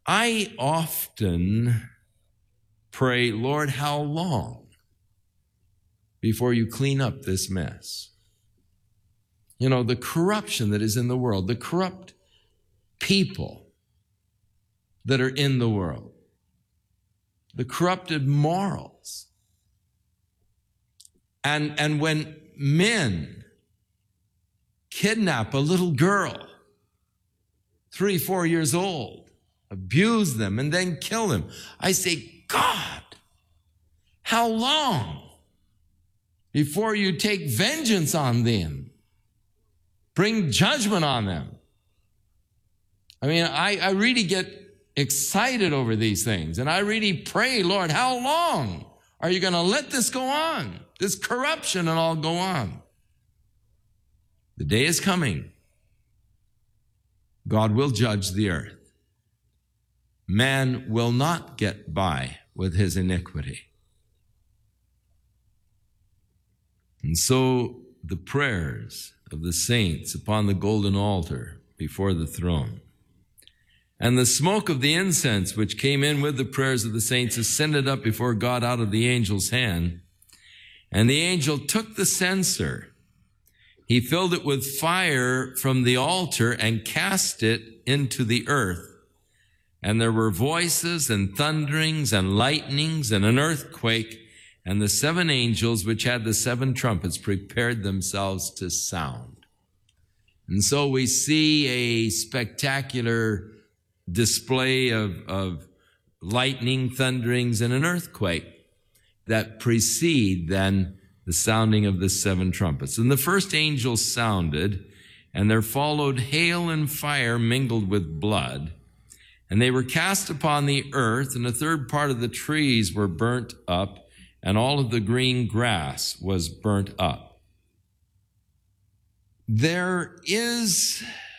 I often pray, Lord, how long before you clean up this mess? You know, the corruption that is in the world, the corrupt people that are in the world, the corrupted morals. And when men kidnap a little girl, 3, 4 years old, abuse them, and then kill them, I say, God, how long before you take vengeance on them? Bring judgment on them. I mean, I really get excited over these things, and I really pray, Lord, how long are you going to let this go on? This corruption and all go on. The day is coming. God will judge the earth. Man will not get by with his iniquity. And so the prayers of the saints upon the golden altar before the throne, and the smoke of the incense which came in with the prayers of the saints ascended up before God out of the angel's hand. And the angel took the censer. He filled it with fire from the altar and cast it into the earth. And there were voices and thunderings and lightnings and an earthquake. And the 7 angels which had the 7 trumpets prepared themselves to sound. And so we see a spectacular display of lightning, thunderings, and an earthquake that precede then the sounding of the 7 trumpets. And the first angel sounded, and there followed hail and fire mingled with blood. And they were cast upon the earth, and a third part of the trees were burnt up, and all of the green grass was burnt up. There is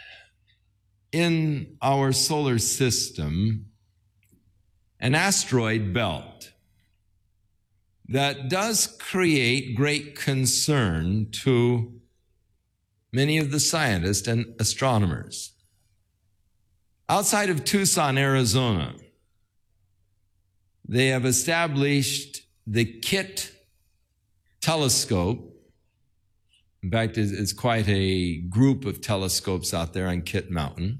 in our solar system an asteroid belt that does create great concern to many of the scientists and astronomers. Outside of Tucson, Arizona, they have established the KITT telescope. In fact, it's quite a group of telescopes out there on KITT Mountain.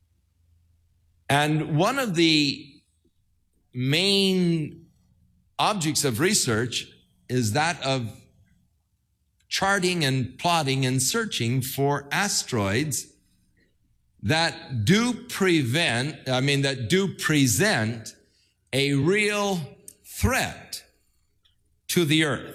And one of the main objects of research is that of charting and plotting and searching for asteroids that do present a real threat to the earth.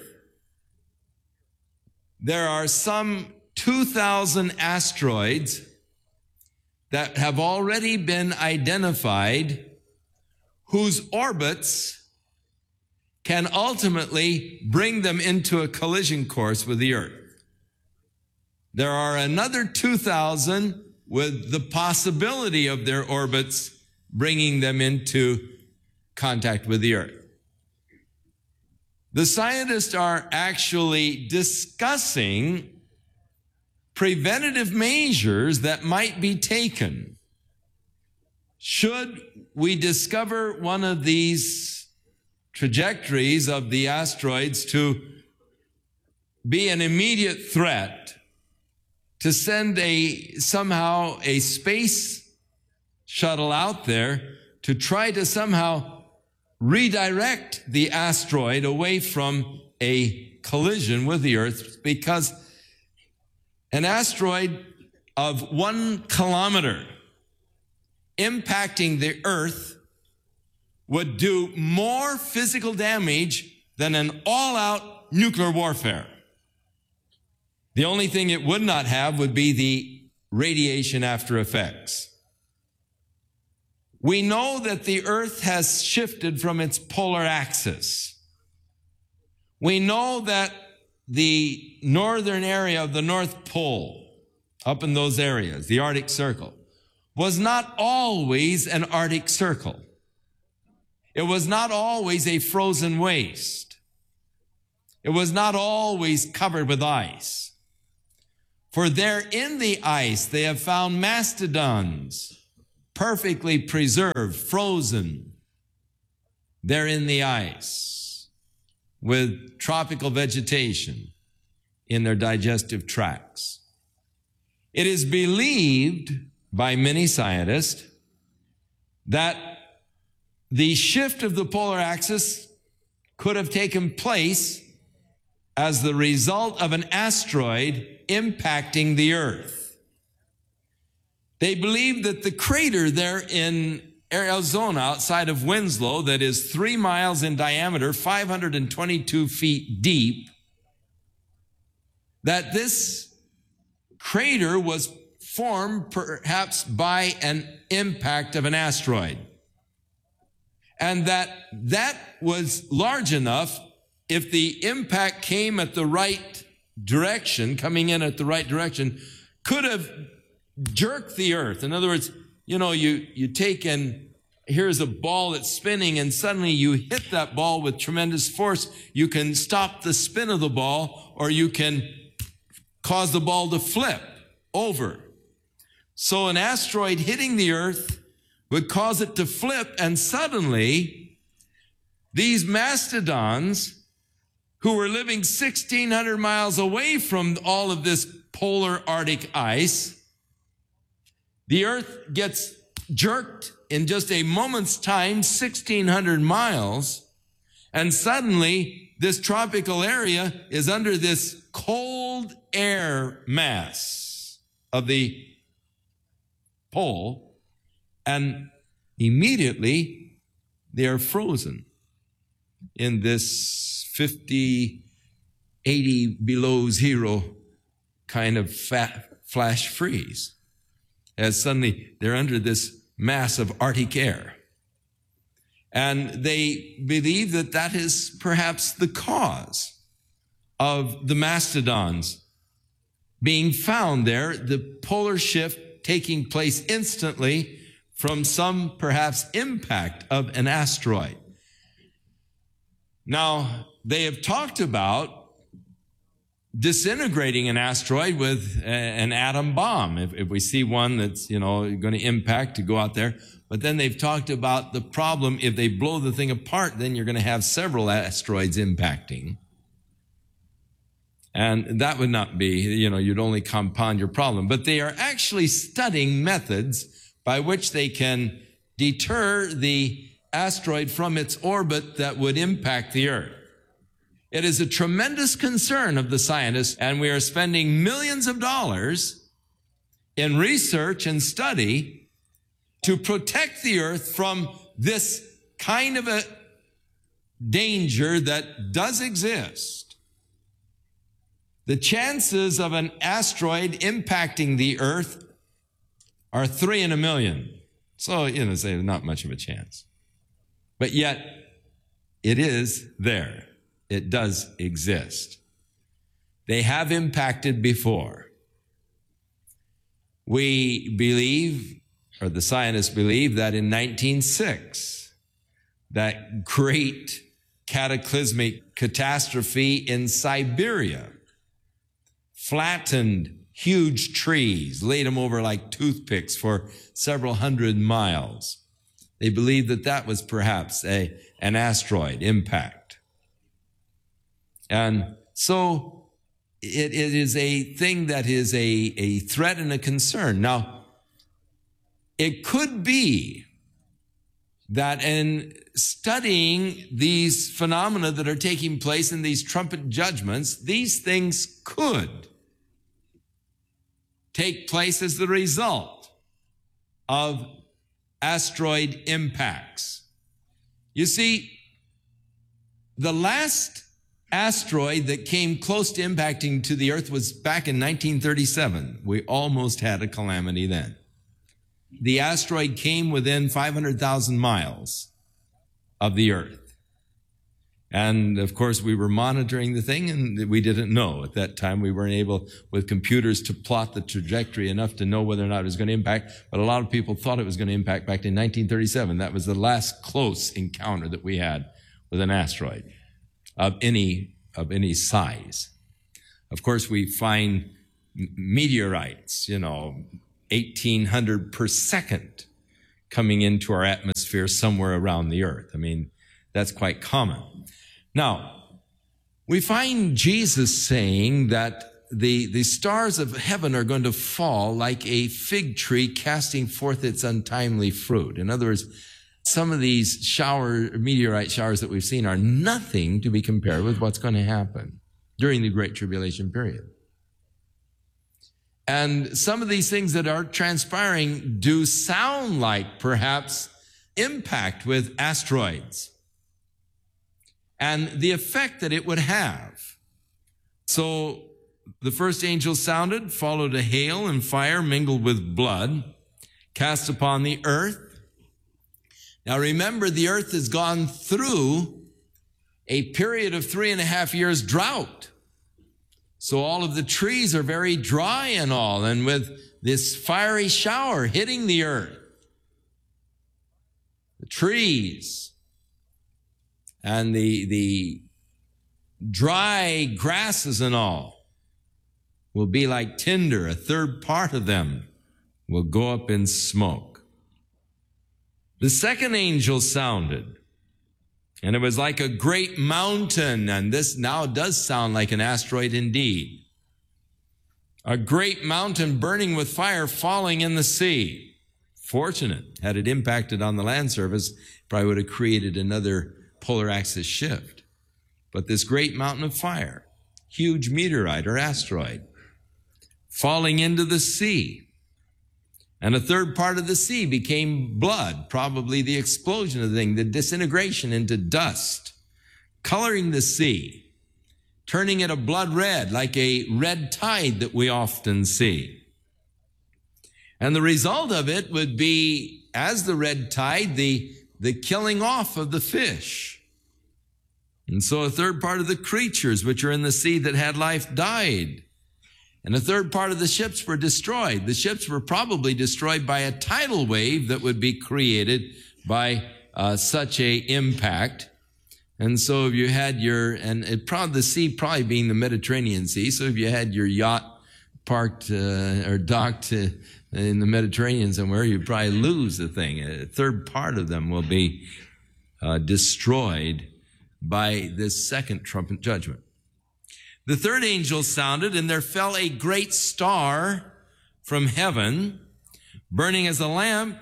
There are some 2,000 asteroids that have already been identified whose orbits can ultimately bring them into a collision course with the earth. There are another 2,000 with the possibility of their orbits bringing them into contact with the earth. The scientists are actually discussing preventative measures that might be taken should we discover one of these trajectories of the asteroids to be an immediate threat, to send somehow a space shuttle out there to try to somehow redirect the asteroid away from a collision with the earth, because an asteroid of 1 kilometer impacting the earth would do more physical damage than an all-out nuclear warfare. The only thing it would not have would be the radiation after effects. We know that the earth has shifted from its polar axis. We know that the northern area of the North Pole, up in those areas, the Arctic Circle, was not always an Arctic Circle. It was not always a frozen waste. It was not always covered with ice. For there in the ice, they have found mastodons perfectly preserved, frozen. They're in the ice with tropical vegetation in their digestive tracts. It is believed by many scientists that the shift of the polar axis could have taken place as the result of an asteroid impacting the Earth. They believe that the crater there in Arizona outside of Winslow, that is 3 miles in diameter, 522 feet deep, that this crater was formed perhaps by an impact of an asteroid. And that was large enough, if the impact came at the right direction, coming in at the right direction, could have jerked the Earth. In other words, you know, you take and here's a ball that's spinning and suddenly you hit that ball with tremendous force. You can stop the spin of the ball, or you can cause the ball to flip over. So an asteroid hitting the Earth would cause it to flip, and suddenly these mastodons who were living 1,600 miles away from all of this polar Arctic ice, the Earth gets jerked in just a moment's time, 1,600 miles, and suddenly this tropical area is under this cold air mass of the pole, and immediately they are frozen in this 50, 80 below zero kind of flash freeze, as suddenly they're under this mass of Arctic air. And they believe that that is perhaps the cause of the mastodons being found there, the polar shift taking place instantly from some perhaps impact of an asteroid. Now, they have talked about disintegrating an asteroid with an atom bomb. If we see one that's, you know, going to impact, to go out there. But then they've talked about the problem, if they blow the thing apart, then you're going to have several asteroids impacting. And that would not be, you know, you'd only compound your problem. But they are actually studying methods by which they can deter the asteroid from its orbit that would impact the Earth. It is a tremendous concern of the scientists, and we are spending millions of dollars in research and study to protect the Earth from this kind of a danger that does exist. The chances of an asteroid impacting the Earth are 3 in a million. So, you know, say not much of a chance. But yet, it is there. It does exist. They have impacted before. We believe, or the scientists believe, that in 1906, that great cataclysmic catastrophe in Siberia flattened huge trees, laid them over like toothpicks for several hundred miles. They believe that that was perhaps an asteroid impact. And so it is a thing that is a threat and a concern. Now, it could be that in studying these phenomena that are taking place in these trumpet judgments, these things could take place as the result of asteroid impacts. You see, the last asteroid that came close to impacting to the Earth was back in 1937. We almost had a calamity then. The asteroid came within 500,000 miles of the Earth. And of course, we were monitoring the thing, and we didn't know. At that time, we weren't able, with computers, to plot the trajectory enough to know whether or not it was going to impact. But a lot of people thought it was going to impact back in 1937. That was the last close encounter that we had with an asteroid of any size. Of course, we find meteorites, 1,800 per second coming into our atmosphere somewhere around the earth. I mean, that's quite common. Now, we find Jesus saying that the stars of heaven are going to fall like a fig tree casting forth its untimely fruit. In other words, some of these meteorite showers that we've seen are nothing to be compared with what's going to happen during the Great Tribulation period. And some of these things that are transpiring do sound like perhaps impact with asteroids and the effect that it would have. So the first angel sounded, followed a hail and fire mingled with blood, cast upon the earth. Now remember, the earth has gone through a period of 3.5 years drought. So all of the trees are very dry and all, and with this fiery shower hitting the earth, the trees and the dry grasses and all will be like tinder. A third part of them will go up in smoke. The second angel sounded, and it was like a great mountain, and this now does sound like an asteroid indeed. A great mountain burning with fire falling in the sea. Fortunate, had it impacted on the land surface, probably would have created another polar axis shift. But this great mountain of fire, huge meteorite or asteroid, falling into the sea. And a third part of the sea became blood, probably the explosion of the thing, the disintegration into dust, coloring the sea, turning it a blood red, like a red tide that we often see. And the result of it would be, as the red tide, the killing off of the fish. And so a third part of the creatures which are in the sea that had life died. And a third part of the ships were destroyed. The ships were probably destroyed by a tidal wave that would be created by such a impact. And so if you had the sea probably being the Mediterranean Sea, so if you had your yacht parked or docked in the Mediterranean somewhere, you'd probably lose the thing. A third part of them will be destroyed by this second trumpet judgment. The third angel sounded, and there fell a great star from heaven, burning as a lamp,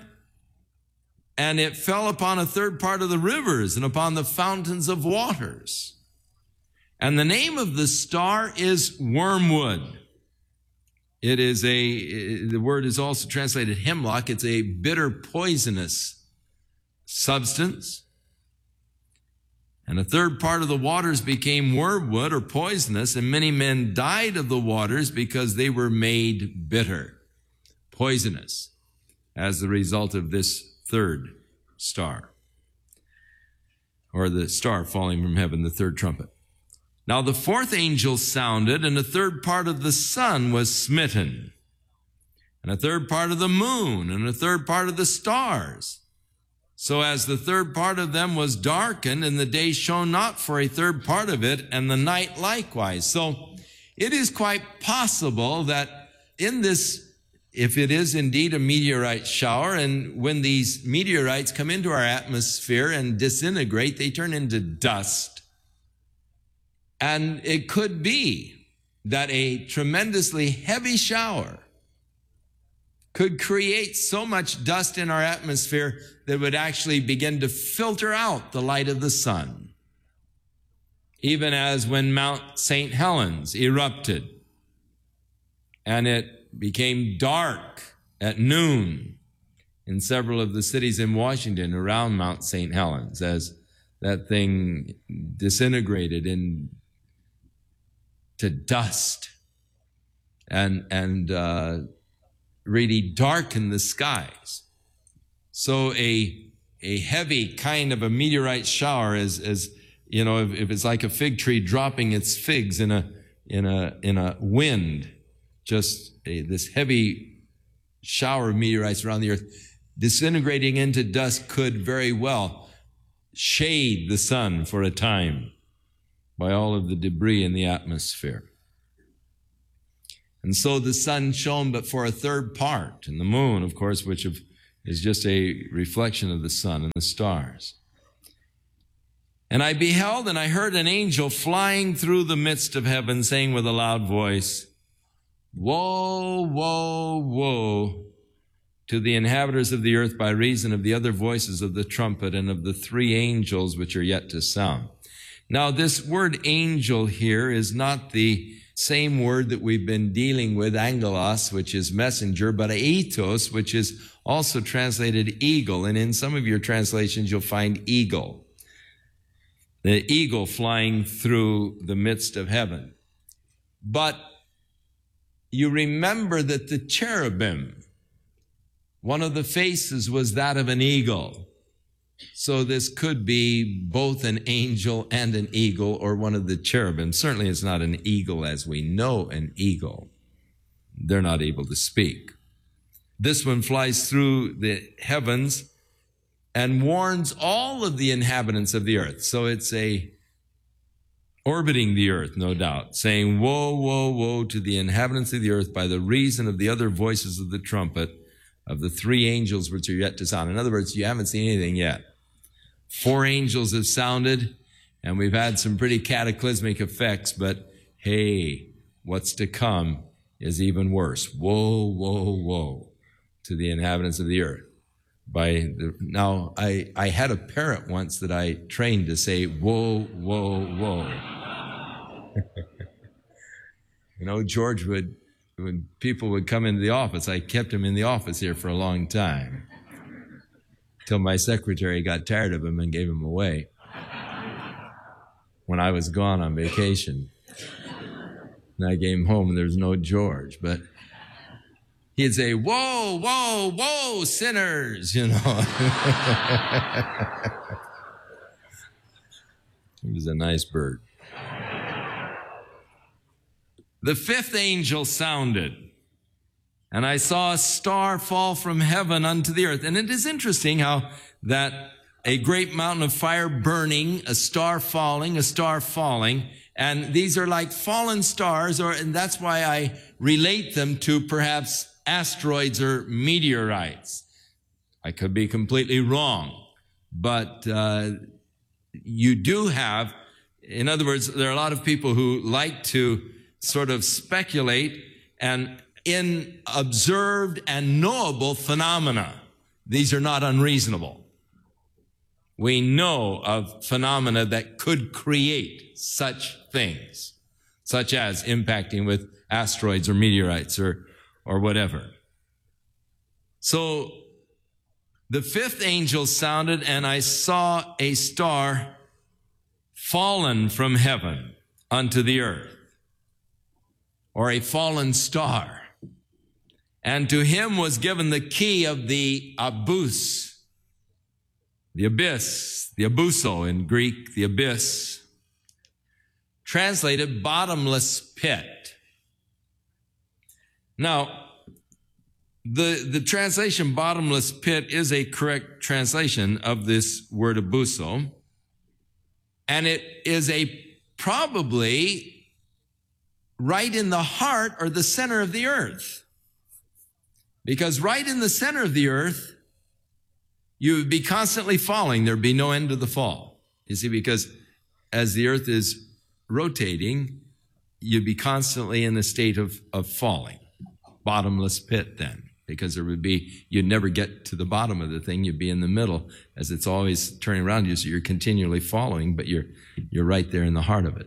and it fell upon a third part of the rivers and upon the fountains of waters. And the name of the star is wormwood. It is the word is also translated hemlock. It's a bitter, poisonous substance. And a third part of the waters became wormwood or poisonous, and many men died of the waters because they were made bitter, poisonous, as the result of this third star, or the star falling from heaven, the third trumpet. Now the fourth angel sounded, and a third part of the sun was smitten, and a third part of the moon, and a third part of the stars. So as the third part of them was darkened, and the day shone not for a third part of it, and the night likewise. So it is quite possible that in this, if it is indeed a meteorite shower, and when these meteorites come into our atmosphere and disintegrate, they turn into dust. And it could be that a tremendously heavy shower could create so much dust in our atmosphere that would actually begin to filter out the light of the sun. Even as when Mount St. Helens erupted and it became dark at noon in several of the cities in Washington around Mount St. Helens, as that thing disintegrated into dust and really darken the skies. So a heavy kind of a meteorite shower is you know, if it's like a fig tree dropping its figs in a wind, just this heavy shower of meteorites around the earth, disintegrating into dust, could very well shade the sun for a time by all of the debris in the atmosphere. And so the sun shone but for a third part, and the moon, of course, which is just a reflection of the sun and the stars. And I beheld and I heard an angel flying through the midst of heaven, saying with a loud voice, Woe, woe, woe to the inhabitants of the earth by reason of the other voices of the trumpet and of the three angels which are yet to sound. Now, this word angel here is not the same word that we've been dealing with, angelos, which is messenger, but aetos, which is also translated eagle. And in some of your translations, you'll find eagle. The eagle flying through the midst of heaven. But you remember that the cherubim, one of the faces was that of an eagle. So this could be both an angel and an eagle, or one of the cherubim. Certainly it's not an eagle as we know an eagle. They're not able to speak. This one flies through the heavens and warns all of the inhabitants of the earth. So it's orbiting the earth, no doubt, saying, Woe, woe, woe to the inhabitants of the earth by the reason of the other voices of the trumpet of the three angels which are yet to sound. In other words, you haven't seen anything yet. 4 angels have sounded, and we've had some pretty cataclysmic effects, but hey, what's to come is even worse. Woe, woe, woe to the inhabitants of the earth. Now, I had a parrot once that I trained to say, Woe, woe, woe. You know, George when people would come into the office, I kept him in the office here for a long time, till my secretary got tired of him and gave him away when I was gone on vacation. And I came home and there's no George, but he'd say, Whoa, whoa, whoa, sinners, you know. He was a nice bird. The 5th angel sounded, and I saw a star fall from heaven unto the earth. And it is interesting how that a great mountain of fire burning, a star falling, and these are like fallen stars, and that's why I relate them to perhaps asteroids or meteorites. I could be completely wrong, but you do have, in other words, there are a lot of people who like to sort of speculate and in observed and knowable phenomena. These are not unreasonable. We know of phenomena that could create such things, such as impacting with asteroids or meteorites or whatever. So the 5th angel sounded, and I saw a star fallen from heaven unto the earth, or a fallen star. And to him was given the key of the abyss, the abuso in Greek, the abyss, translated bottomless pit. Now, the translation bottomless pit is a correct translation of this word abuso, and it is probably right in the heart or the center of the earth. Because right in the center of the earth, you would be constantly falling. There'd be no end to the fall. You see, because as the earth is rotating, you'd be constantly in a state of falling. Bottomless pit then, because you'd never get to the bottom of the thing. You'd be in the middle as it's always turning around you. So you're continually following, but you're right there in the heart of it.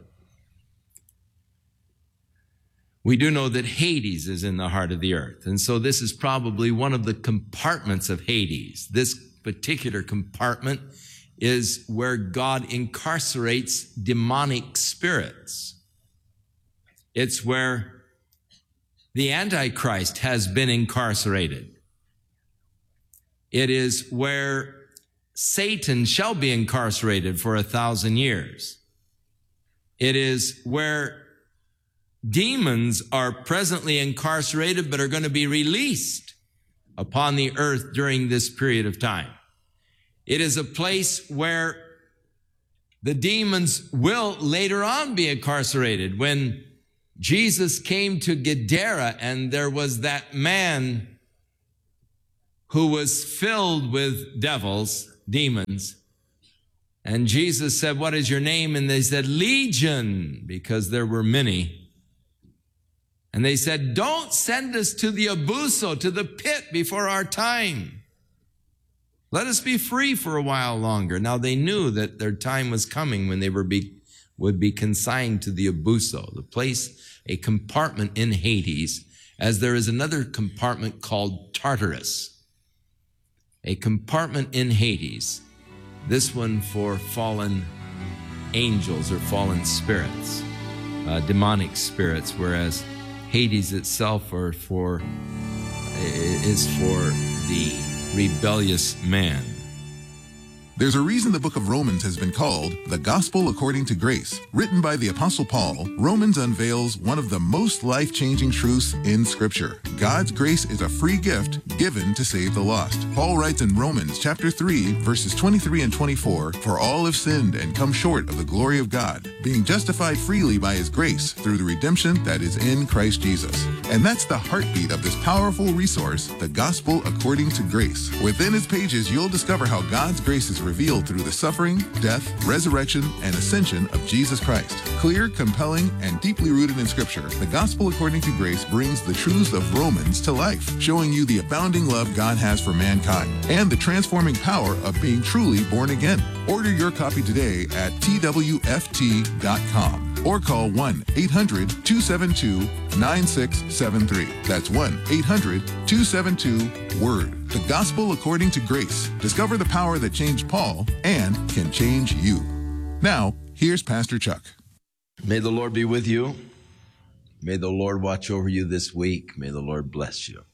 We do know that Hades is in the heart of the earth. And so this is probably one of the compartments of Hades. This particular compartment is where God incarcerates demonic spirits. It's where the Antichrist has been incarcerated. It is where Satan shall be incarcerated for 1,000 years. It is where demons are presently incarcerated but are going to be released upon the earth during this period of time. It is a place where the demons will later on be incarcerated. When Jesus came to Gadara and there was that man who was filled with devils, demons. And Jesus said, "What is your name?" And they said, "Legion," because there were many. And they said, "Don't send us to the abuso, to the pit before our time. Let us be free for a while longer." Now they knew that their time was coming when they would be consigned to the abuso, the place, a compartment in Hades, as there is another compartment called Tartarus. A compartment in Hades, this one for fallen angels or fallen spirits, demonic spirits, whereas Hades itself is for the rebellious man. There's a reason the book of Romans has been called the Gospel According to Grace. Written by the Apostle Paul, Romans unveils one of the most life-changing truths in Scripture. God's grace is a free gift given to save the lost. Paul writes in Romans chapter 3, verses 23 and 24, "For all have sinned and come short of the glory of God, being justified freely by his grace through the redemption that is in Christ Jesus." And that's the heartbeat of this powerful resource, the Gospel According to Grace. Within its pages, you'll discover how God's grace is revealed through the suffering, death, resurrection, and ascension of Jesus Christ. Clear, compelling, and deeply rooted in Scripture, the Gospel According to Grace brings the truths of Romans to life, showing you the abounding love God has for mankind and the transforming power of being truly born again. Order your copy today at twft.com or call 1-800-272-9673. That's 1-800-272-WORD. The Gospel According to Grace. Discover the power that changed Paul and can change you. Now, here's Pastor Chuck. May the Lord be with you. May the Lord watch over you this week. May the Lord bless you.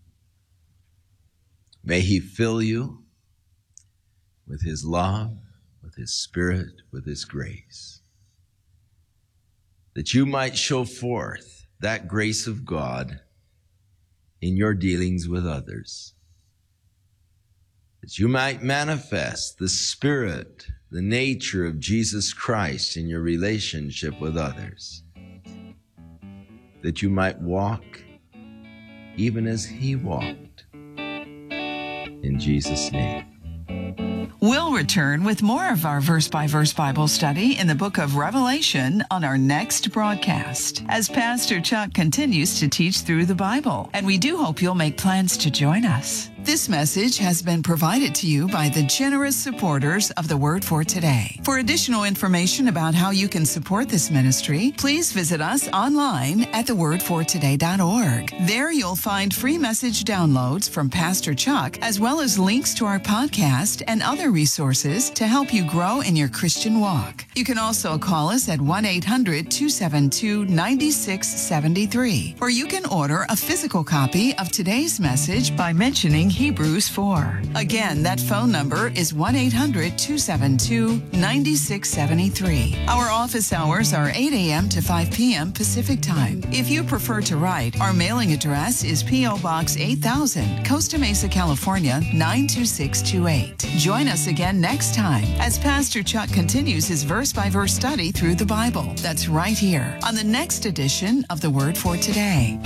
May he fill you with his love, with his spirit, with his grace, that you might show forth that grace of God in your dealings with others, that you might manifest the spirit, the nature of Jesus Christ in your relationship with others, that you might walk even as he walked. In Jesus' name. We'll return with more of our verse-by-verse Bible study in the book of Revelation on our next broadcast, as Pastor Chuck continues to teach through the Bible. And we do hope you'll make plans to join us. This message has been provided to you by the generous supporters of the Word for Today. For additional information about how you can support this ministry, please visit us online at thewordfortoday.org. There you'll find free message downloads from Pastor Chuck, as well as links to our podcast and other resources to help you grow in your Christian walk. You can also call us at 1-800-272-9673, or you can order a physical copy of today's message by mentioning Hebrews 4. Again, that phone number is 1-800-272-9673. Our office hours are 8 a.m. to 5 p.m. Pacific Time. If you prefer to write, our mailing address is P.O. Box 8000, Costa Mesa, California, 92628. Join us again next time as Pastor Chuck continues his verse-by-verse study through the Bible. That's right here on the next edition of The Word for Today.